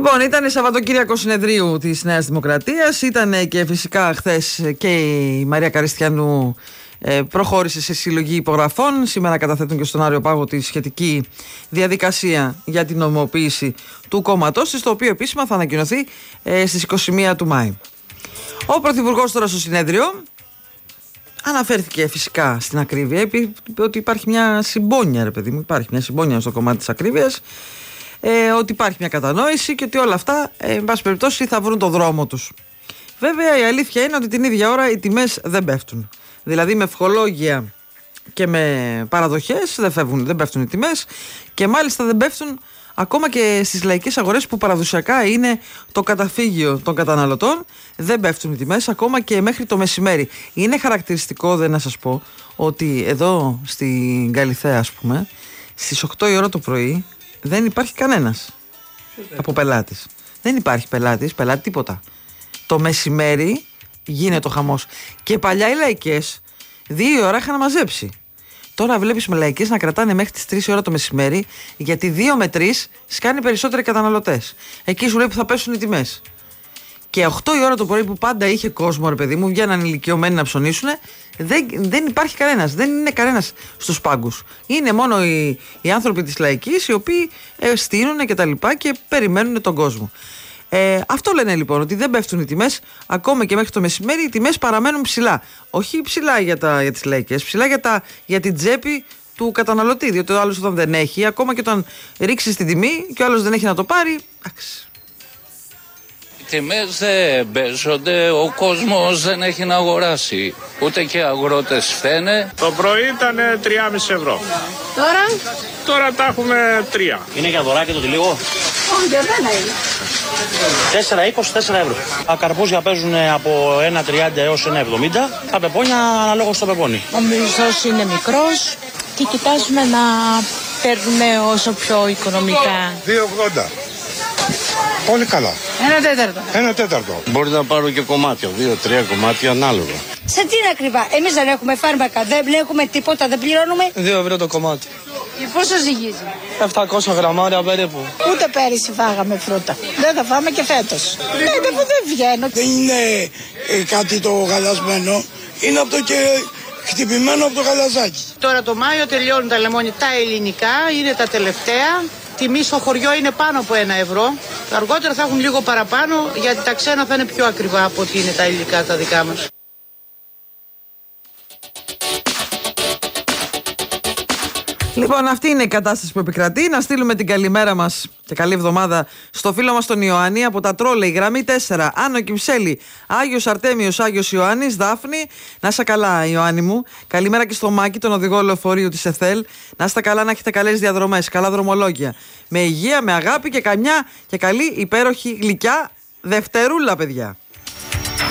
Λοιπόν, ήταν Σαββατοκύριακο συνεδρίου της Νέας Δημοκρατίας. Ήταν και φυσικά χθες και η Μαρία Καριστιανού προχώρησε σε συλλογή υπογραφών. Σήμερα καταθέτουν και στον Άριο Πάγο τη σχετική διαδικασία για την νομιμοποίηση του κόμματός της, το οποίο επίσημα θα ανακοινωθεί στις 21 του Μάη. Ο Πρωθυπουργός τώρα στο συνέδριο αναφέρθηκε φυσικά στην ακρίβεια, ότι υπάρχει μια συμπόνια, ρε παιδί μου, υπάρχει μια συμπόνια στο κομμάτι της ακρίβειας, ότι υπάρχει μια κατανόηση και ότι όλα αυτά, εν πάση περιπτώσει, θα βρουν το δρόμο τους. Βέβαια, η αλήθεια είναι ότι την ίδια ώρα οι τιμές δεν πέφτουν. Δηλαδή, με ευχολόγια και με παραδοχές δεν πέφτουν οι τιμές, και μάλιστα δεν πέφτουν ακόμα και στις λαϊκές αγορές που παραδοσιακά είναι το καταφύγιο των καταναλωτών. Δεν πέφτουν οι τιμές ακόμα και μέχρι το μεσημέρι. Είναι χαρακτηριστικό, δεν να σας πω, ότι εδώ στην Καλιθέα, ας πούμε, στις 8 η ώρα το πρωί δεν υπάρχει κανένας από πελάτης. Δεν υπάρχει πελάτη τίποτα. Το μεσημέρι γίνεται ο χαμός. Και παλιά οι λαϊκές 2 ώρα είχαν μαζέψει. Τώρα βλέπεις με λαϊκές να κρατάνε μέχρι τις 3 ώρα το μεσημέρι, γιατί 2 με 3 σκάνει περισσότεροι καταναλωτές. Εκεί σου λέει που θα πέσουν οι τιμές. Και 8 η ώρα το πρωί που πάντα είχε κόσμο, ρε παιδί μου, βγαίναν ηλικιωμένοι να ψωνίσουν, δεν υπάρχει κανένας. Δεν είναι κανένας στους πάγκους. Είναι μόνο οι άνθρωποι της λαϊκής, οι οποίοι στείνουν και τα λοιπά και περιμένουν τον κόσμο. Αυτό λένε λοιπόν, ότι δεν πέφτουν οι τιμές ακόμα και μέχρι το μεσημέρι. Οι τιμές παραμένουν ψηλά. Όχι ψηλά για τις λαϊκές, ψηλά για την τσέπη του καταναλωτή. Διότι ο άλλος όταν δεν έχει, ακόμα και όταν ρίξει την τιμή και ο άλλος δεν έχει να το πάρει, εντάξει. Οι τιμές δεν παίζονται, ο κόσμος δεν έχει να αγοράσει. Ούτε και οι αγρότες φταίνε. Το πρωί ήταν 3,5 ευρώ. Τώρα τα έχουμε 3. Είναι για δωράκι το τυλίγο? Όχι, δεν είναι. 4,20, 4 ευρώ. Τα καρπούζια παίζουν από 1,30 έως 1,70. Τα πεπόνια αναλόγως στο πεπόνι. Ο μισθός είναι μικρός και κοιτάζουμε να παίρνουμε όσο πιο οικονομικά. 2,80. Πολύ καλά. 1/4. Μπορεί να πάρω και κομμάτια, 2-3 κομμάτια ανάλογα. Σε τι είναι ακριβά? Εμείς δεν έχουμε φάρμακα, δεν έχουμε τίποτα, δεν πληρώνουμε. 2 ευρώ το κομμάτι. Και πόσο ζυγίζει? 700 γραμμάρια περίπου. Ούτε πέρυσι φάγαμε φρούτα. Δεν θα φάμε και φέτος. Δεν βγαίνω. Δεν είναι κάτι το γαλασμένο, είναι από το και χτυπημένο από το γαλαζάκι. Τώρα το Μάιο τελειώνουν τα λεμόνια, τα ελληνικά είναι τα τελευταία. Τιμή στο χωριό είναι πάνω από 1 ευρώ. Αργότερα θα έχουν λίγο παραπάνω, γιατί τα ξένα θα είναι πιο ακριβά από ότι είναι τα υλικά τα δικά μας. Λοιπόν, αυτή είναι η κατάσταση που επικρατεί. Να στείλουμε την καλημέρα μας και καλή εβδομάδα στο φίλο μας τον Ιωάννη από τα Τρόλεϊ, γραμμή 4, Άνω Κυψέλη, Άγιος Αρτέμιος, Άγιος Ιωάννης, Δάφνη. Να είστε καλά, Ιωάννη μου. Καλημέρα και στο Μάκη, τον οδηγό λεωφορείου της ΕΘΕΛ. Να είστε καλά, να έχετε καλές διαδρομές, καλά δρομολόγια. Με υγεία, με αγάπη και καμιά και καλή υπέροχη γλυκιά Δευτερούλα, παιδιά.